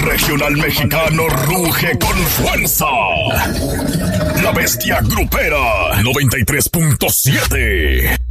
regional mexicano ruge con fuerza. La bestia grupera 93.7.